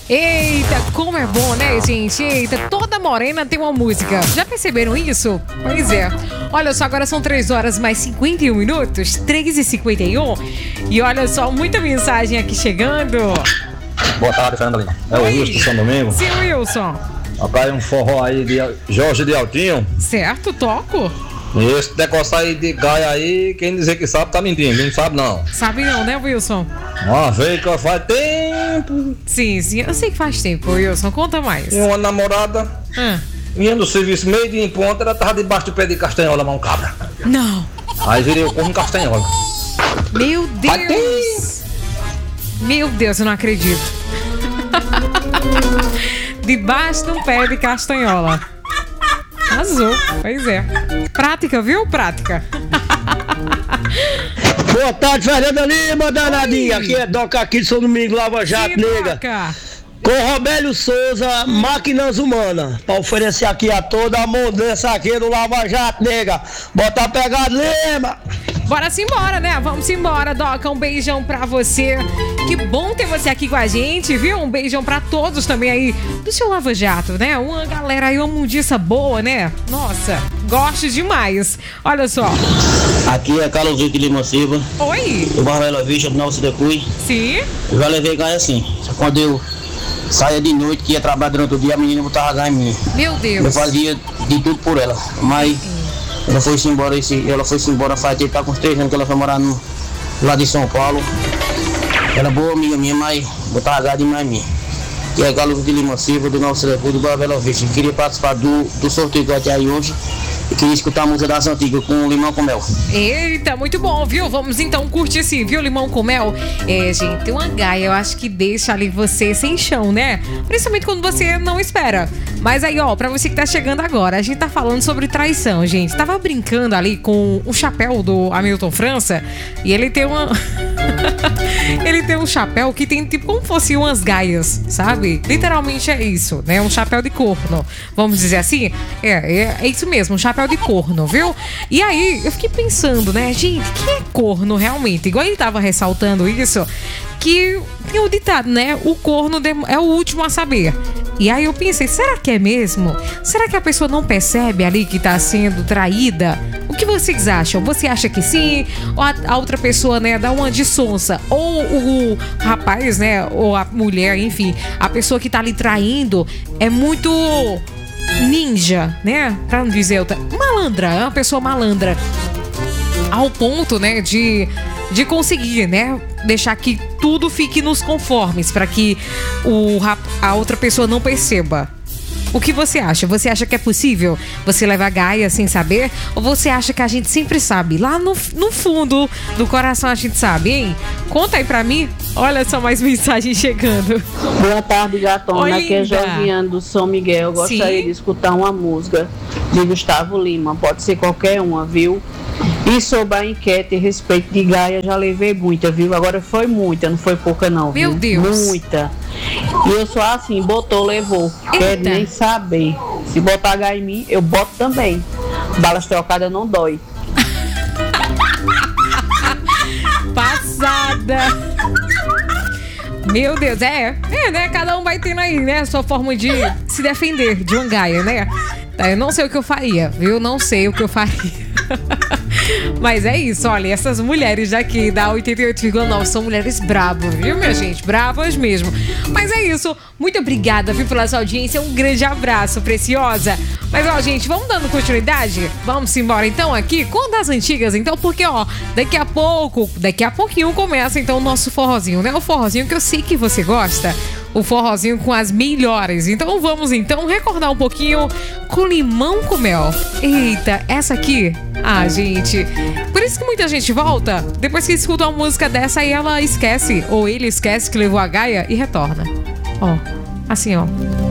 Eita, como é bom, né, gente? Eita, toda morena tem uma música. Já perceberam isso? Pois é. Olha só, agora são 3 horas mais 51 minutos, 3h51. E olha só, muita mensagem aqui chegando. Boa tarde, Fernanda Lima. É o Wilson, São Domingo. Sim, Wilson. Rapaz, um forró aí de Jorge de Altinho. Certo, toco. Esse negócio aí de Gaia aí, quem dizer que sabe tá mentindo, não sabe não. Sabe não, né, Wilson? Uma vez que faz tempo. Sim, eu sei que faz tempo, Wilson, conta mais. E uma namorada, vinha do serviço meio dia em ponta, ela tava debaixo do pé de castanhola, mão cabra. Não. Aí virei eu como castanhola. Meu Deus. Meu Deus, eu não acredito. Debaixo de um pé de castanhola. Azul, pois é. Prática, viu? Prática. Boa tarde, Fernanda Lima, danadinha. Aqui é Doca aqui de São Domingo, Lava Jato, nega. Com Robélio Souza, Máquinas Humanas. Pra oferecer aqui a toda a mudança aqui do Lava Jato, nega. Bota a pegada, Lima. Bora se embora, né? Vamos embora, Doca. Um beijão pra você. Que bom ter você aqui com a gente, viu? Um beijão pra todos também aí do seu Lava Jato, né? Uma galera aí, uma mundiça boa, né? Nossa, gosto demais. Olha só. Aqui é Carlos Vitor de Lima Silva. Oi. Do Barra Bela Vista, do Nova Cidecui. Sim. Eu já levei Gaia assim. Quando eu saía de noite, que ia trabalhar durante o dia, a menina botava Gaia em mim. Meu Deus. Eu fazia de tudo por ela. Mas ela foi-se embora faz tempo, tá com uns 3 anos que ela foi morar lá de São Paulo. Ela é boa amiga minha, mas botava Gaia demais em mim. E é Galo de Lima Silva, do Nova Cidecui, do Barra Bela Vista. Eu queria participar do sorteio que vai ter aí hoje. E queria escutar a música das antigas com limão com mel. Eita, muito bom, viu? Vamos então curtir sim, viu? Limão com mel. É, gente, tem uma Gaia, eu acho que deixa ali você sem chão, né? Principalmente quando você não espera. Mas aí, ó, pra você que tá chegando agora, a gente tá falando sobre traição, gente. Tava brincando ali com o chapéu do Hamilton França e ele tem uma... ele tem um chapéu que tem tipo como fosse umas gaias, sabe? Literalmente é isso, né? Um chapéu de corno, vamos dizer assim. É isso mesmo, um chapéu de corno, viu? E aí, eu fiquei pensando, né? Gente, que é corno realmente? Igual ele tava ressaltando isso, que tem o ditado, né? O corno é o último a saber. E aí eu pensei, será que é mesmo? Será que a pessoa não percebe ali que tá sendo traída? O que vocês acham? Você acha que sim? Ou a outra pessoa, né, dá uma de sonsa? Ou o rapaz, né, ou a mulher, enfim, a pessoa que tá ali traindo é muito ninja, né? Pra não dizer outra. Malandra, é uma pessoa malandra. Ao ponto, né, de conseguir, né, deixar que tudo fique nos conformes para que a outra pessoa não perceba. O que você acha? Você acha que é possível você levar Gaia sem saber? Ou você acha que a gente sempre sabe? Lá no fundo do coração a gente sabe, hein? Conta aí pra mim. Olha só mais mensagens chegando. Boa tarde, gatona. Oi, aqui é linda. Josiane do São Miguel. Eu gostaria de escutar uma música de Gustavo Lima. Pode ser qualquer uma, viu? E sobre a enquete a respeito de Gaia, já levei muita, viu? Agora foi muita, não foi pouca não, viu? Meu Deus. Muita. E eu sou assim, botou, levou. Quero nem saber. Se botar Gaia em mim, eu boto também. Balas trocadas não dói. Passada. Meu Deus, né? Cada um vai tendo aí, né, a sua forma de se defender de uma Gaia, né? Eu não sei o que eu faria, viu? Não sei o que eu faria. Mas é isso, olha, essas mulheres daqui da 88,9 são mulheres bravas, viu, minha gente? Bravas mesmo. Mas é isso, muito obrigada, viu, pela sua audiência, um grande abraço, preciosa. Mas, ó, gente, vamos dando continuidade? Vamos embora, então, aqui com das antigas, então, porque, ó, daqui a pouquinho começa, então, o nosso forrozinho, né? O forrozinho que eu sei que você gosta. O forrozinho com as melhores. Então vamos então recordar um pouquinho com limão com mel. Eita, essa aqui, gente, por isso que muita gente volta depois que escuta uma música dessa e ela esquece, ou ele esquece que levou a Gaia e retorna. Ó, assim, ó.